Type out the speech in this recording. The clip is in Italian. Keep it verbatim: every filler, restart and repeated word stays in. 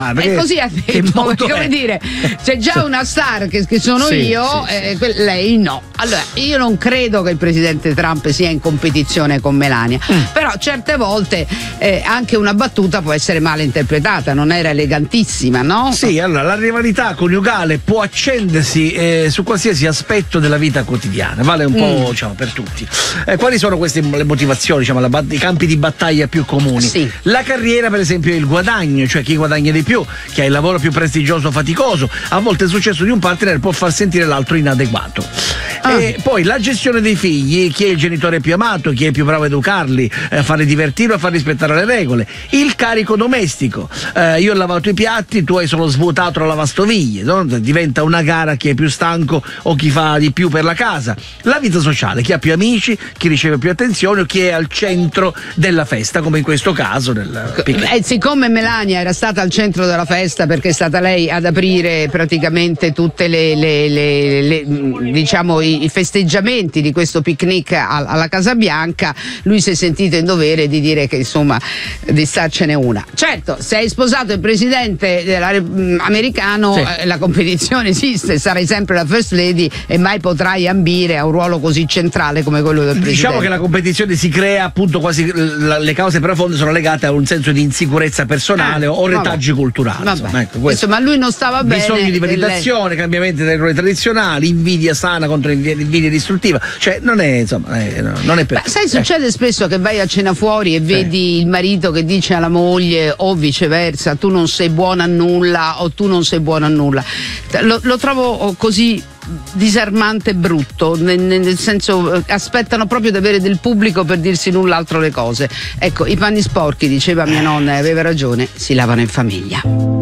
Ah, e così ha detto, come dire, c'è già una star che, che sono sì, io, sì, eh, sì. lei no. Allora, io non credo che il presidente Trump sia in competizione con Melania, mm. però certe volte eh, anche una battuta può essere male interpretata, non era elegantissima, no? Sì, allora la rivalità coniugale può accendersi eh, su qualsiasi aspetto della vita quotidiana, vale un po' mm. diciamo, per tutti. Eh, quali sono queste le motivazioni, diciamo, la, i campi di battaglia più comuni? Sì. La carriera, per esempio, il guadagno, cioè chi guadagna di più, chi ha il lavoro più prestigioso o faticoso. A volte il successo di un partner può far sentire l'altro inadeguato. Ah. E poi la gestione dei figli, chi è il genitore più amato, chi è più bravo a educarli, a farli divertire o a far rispettare le regole. Il carico domestico, eh, io ho lavato i piatti, tu hai solo svuotato la lavastoviglie, no? Diventa una gara chi è più stanco o chi fa di più per la casa. La vita sociale, chi ha più amici, chi riceve più attenzione o chi è al centro della festa, come in questo caso del eh, siccome Melania era stata al centro della festa perché è stata lei ad aprire praticamente tutte le, le, le, le diciamo i, i festeggiamenti di questo picnic a, alla Casa Bianca, lui si è sentito in dovere di dire che insomma di starcene una. Certo, se hai sposato il presidente della, mh, americano, sì. eh, la competizione esiste, sarai sempre la first lady e mai potrai ambire a un ruolo così centrale come quello del presidente. Diciamo che la competizione si crea appunto quasi, la, le cause profonde sono legate a un senso di insicurezza personale eh, o retaggi culturali. Insomma, ecco, insomma, lui non stava bene. Bisogni di validazione, delle... cambiamenti delle regole tradizionali, invidia sana contro invidia distruttiva. Cioè, non è, insomma, è, non è per. Beh, sai, succede eh. spesso che vai a cena fuori e vedi eh. il marito che dice alla moglie o viceversa, tu non sei buona a nulla o tu non sei buona a nulla. Lo, lo trovo così disarmante e brutto, nel, nel senso aspettano proprio di avere del pubblico per dirsi null'altro le cose. Ecco, i panni sporchi, diceva mia nonna e aveva ragione, si lavano in famiglia.